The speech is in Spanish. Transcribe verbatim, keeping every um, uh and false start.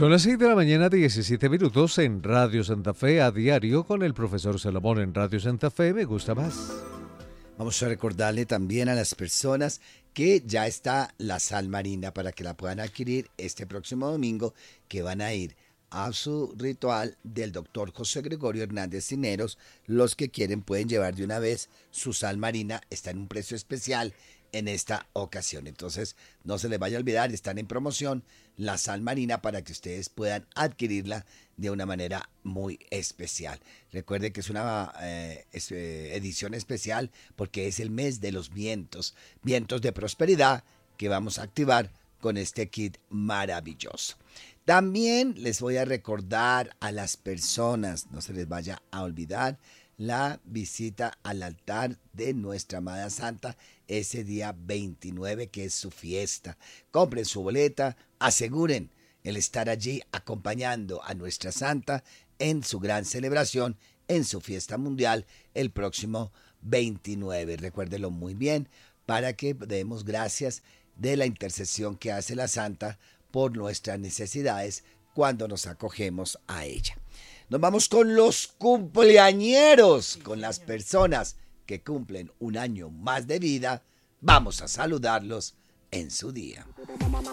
Son las seis de la mañana, diecisiete minutos en Radio Santa Fe a diario con el profesor Salomón en Radio Santa Fe. Me gusta más. Vamos a recordarle también a las personas que ya está la sal marina para que la puedan adquirir este próximo domingo, que van a ir a su ritual del doctor José Gregorio Hernández Cineros. Los que quieren pueden llevar de una vez su sal marina, está en un precio especial en esta ocasión. Entonces, no se les vaya a olvidar, están en promoción la sal marina para que ustedes puedan adquirirla de una manera muy especial. Recuerde que es una eh, es, eh, edición especial porque es el mes de los vientos, vientos de prosperidad que vamos a activar con este kit maravilloso. También les voy a recordar a las personas, no se les vaya a olvidar, la visita al altar de nuestra amada Santa ese día veintinueve, que es su fiesta. Compren su boleta, aseguren el estar allí acompañando a nuestra Santa en su gran celebración, en su fiesta mundial el próximo veintinueve. Recuérdelo muy bien para que demos gracias de la intercesión que hace la Santa por nuestras necesidades cuando nos acogemos a ella. Nos vamos con los cumpleañeros, con las personas que cumplen un año más de vida. Vamos a saludarlos en su día.